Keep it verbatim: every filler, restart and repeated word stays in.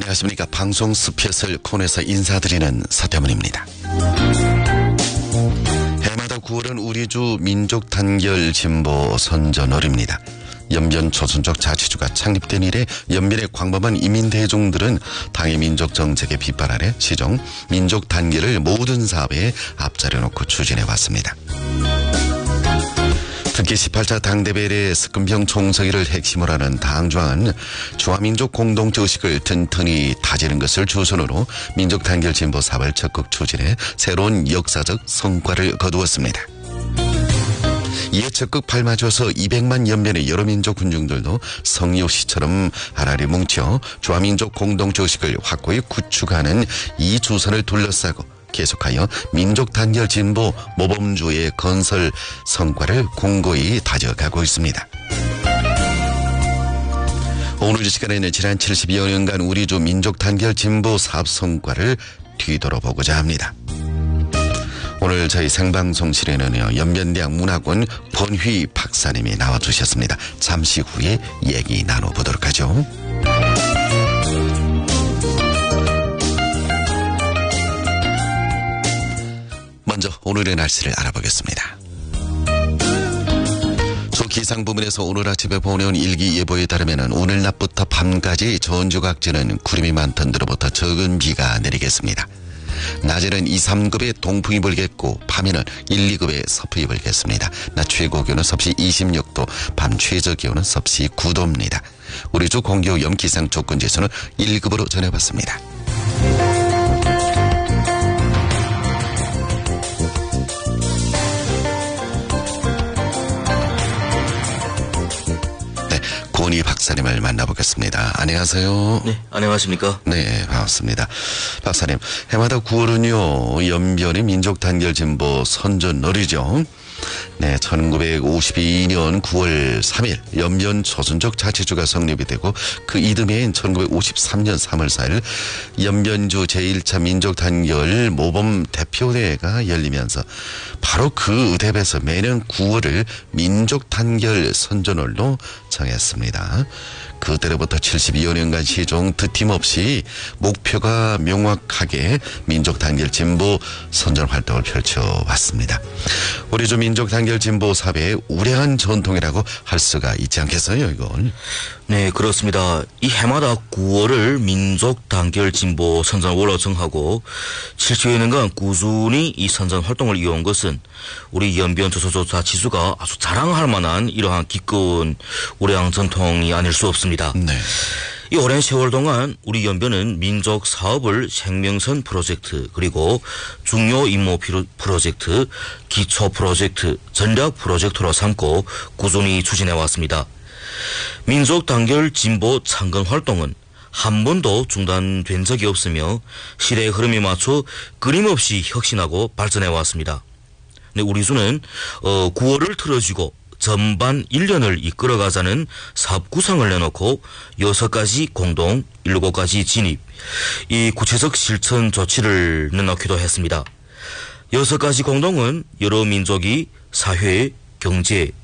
안녕하십니까. 방송 스페셜 코너에서 인사드리는 서태문입니다. 해마다 구월은 우리주 민족 단결 진보 선전월입니다. 연변 조선족 자치주가 창립된 이래 연변의 광범한 이민 대중들은 당의 민족 정책의 빗발 아래 시종 민족 단결을 모든 사업에 앞자려 놓고 추진해 왔습니다. 특히 십팔 차 당대회의 스금평 총서기를 핵심으로 하는 당중앙은 중화민족 공동체 의식을 튼튼히 다지는 것을 주선으로 민족 단결 진보 사업을 적극 추진해 새로운 역사적 성과를 거두었습니다. 이에 적극 발맞춰서 이백만 연변의 여러 민족 군중들도 성유씨처럼 하나리 뭉쳐 중화민족 공동체 의식을 확고히 구축하는 이 주선을 둘러싸고 계속하여 민족 단결 진보 모범주의 건설 성과를 공고히 다져가고 있습니다. 오늘 이 시간에는 지난 칠십여 년간 우리주 민족 단결 진보 사업 성과를 뒤돌아보고자 합니다. 오늘 저희 생방송실에는요, 연변대학 문학원 권휘 박사님이 나와주셨습니다. 잠시 후에 얘기 나눠보도록 하죠. 먼저 오늘의 날씨를 알아보겠습니다. 주 기상부문에서 오늘 아침에 보내온 일기예보에 따르면 오늘 낮부터 밤까지 전주 각지는 구름이 많던 데로부터 적은 비가 내리겠습니다. 낮에는 이, 삼급의 동풍이 불겠고 밤에는 일, 이급의 서풍이 불겠습니다. 낮 최고 기온은 섭씨 이십육 도, 밤 최저 기온은 섭씨 구 도입니다. 우리 주 공기오염 기상 조건지수는 일 급으로 전해봤습니다. 권휘 박사님을 만나보겠습니다. 안녕하세요. 네, 안녕하십니까? 네, 반갑습니다. 박사님, 해마다 구월은요, 연변의 민족 단결 진보 선전월이죠. 네, 천구백오십이 년 구월 삼일 연변 조선족 자치주가 성립이 되고 그 이듬해인 천구백오십삼 년 삼월 사일 연변주 제일 차 민족 단결 모범 대표대회가 열리면서 바로 그 의대에서 매년 구월을 민족 단결 선전월로 정했습니다. 그때로부터 칠십이 년간 시종 드팀없이 목표가 명확하게 민족 단결 진보 선전 활동을 펼쳐왔습니다. 우리 주 민족 단결 진보 사업의 우량한 전통이라고 할 수가 있지 않겠어요, 이건? 네, 그렇습니다. 이 해마다 구월을 민족 단결 진보 선전월로 정하고 칠십여 년간 꾸준히 이 선전 활동을 이어온 것은 우리 연변 조선족 자치주가 아주 자랑할 만한 이러한 기꺼운 우량 전통이 아닐 수 없습니다. 네. 이 오랜 세월 동안 우리 연변은 민족 사업을 생명선 프로젝트, 그리고 중요 임무 프로젝트, 기초 프로젝트, 전략 프로젝트로 삼고 꾸준히 추진해 왔습니다. 민족 단결 진보 창건 활동은 한 번도 중단된 적이 없으며 시대의 흐름에 맞춰 끊임없이 혁신하고 발전해 왔습니다. 네, 우리 주는 어, 구월을 틀어쥐고 전반 일 년을 이끌어가자는 사업 구상을 내놓고 여섯 가지 공동, 일곱 가지 진입, 이 구체적 실천 조치를 내놓기도 했습니다. 여섯 가지 공동은 여러 민족이 사회, 경제,